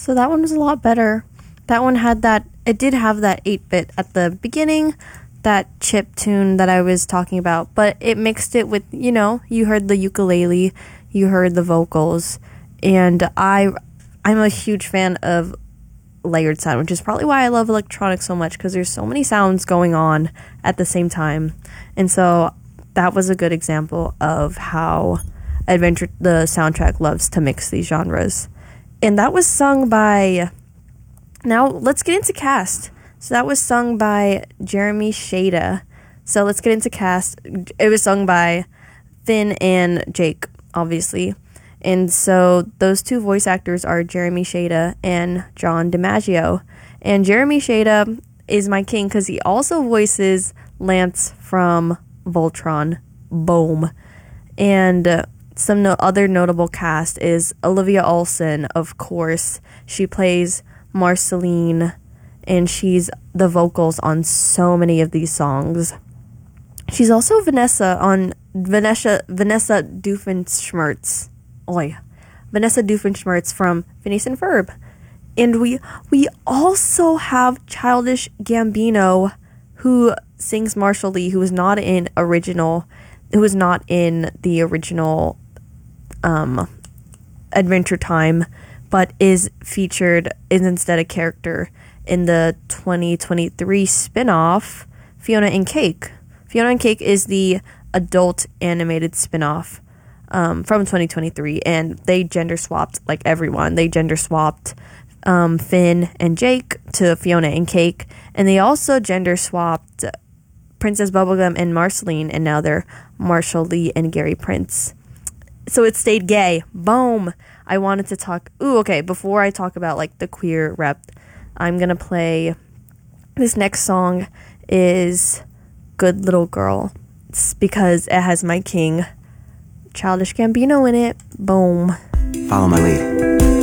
So that one was a lot better. That one had that, it did have that 8-bit at the beginning, that chip tune that I was talking about, but it mixed it with, you heard the ukulele, you heard the vocals, and I'm a huge fan of layered sound, which is probably why I love electronic so much, because there's so many sounds going on at the same time. And so that was a good example of how the soundtrack loves to mix these genres. And that was sung by, now let's get into cast. So that was sung by Jeremy Shada. So let's get into cast. It was sung by Finn and Jake, obviously. And so those two voice actors are Jeremy Shada and John DiMaggio. And Jeremy Shada is my king because he also voices Lance from Voltron. Boom. And some other notable cast is Olivia Olson, of course. She plays Marceline, and she's the vocals on so many of these songs. She's also Vanessa Doofenshmirtz. Vanessa Doofenshmirtz from Phineas and Ferb. And we also have Childish Gambino, who sings Marshall Lee, who was not in the original Adventure Time, but is instead a character in the 2023 spin-off Fiona and Cake. Fiona and Cake is the adult animated spin-off from 2023, and they gender swapped like everyone. They gender swapped Finn and Jake to Fiona and Cake, and they also gender swapped Princess Bubblegum and Marceline, and now they're Marshall Lee and Gary Prince. So it stayed gay. Boom. I wanted to talk. Before I talk about like the queer rep, I'm gonna play this next song is Good Little Girl. It's because it has my king Childish Gambino in it. Boom. Follow my lead.